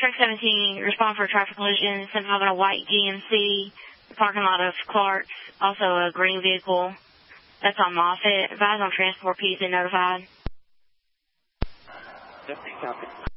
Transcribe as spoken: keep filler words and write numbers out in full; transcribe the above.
Truck seventeen, respond for a traffic collision, seven five in a white G M C, the parking lot of Clark's, also a green vehicle. That's on Moffett. Advise on transport, P is notified. Yep, copy.